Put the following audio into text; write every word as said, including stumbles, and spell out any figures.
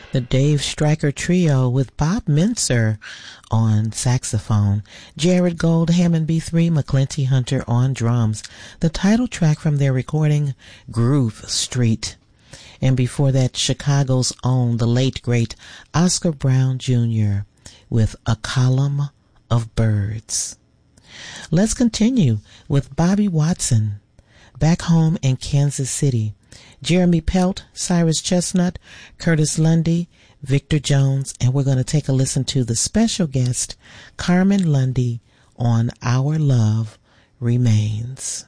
The Dave Stryker Trio with Bob Mintzer on saxophone, Jared Gold, Hammond B three, McClinty Hunter on drums. The title track from their recording, Groove Street. And before that, Chicago's own, the late, great Oscar Brown Junior with A Column of Birds. Let's continue with Bobby Watson, Back Home in Kansas City. Jeremy Pelt, Cyrus Chestnut, Curtis Lundy, Victor Jones, and we're going to take a listen to the special guest, Carmen Lundy, on Our Love Remains.